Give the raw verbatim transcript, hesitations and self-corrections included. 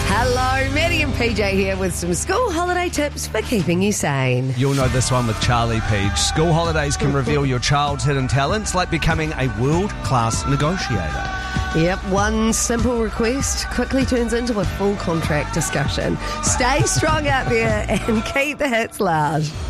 Hello, Maddie and P J here with some school holiday tips for keeping you sane. You'll know this one with Charlie Peach. School holidays can reveal your child's hidden talents, like becoming a world-class negotiator. Yep, one simple request quickly turns into a full contract discussion. Stay strong out there and keep the hits loud.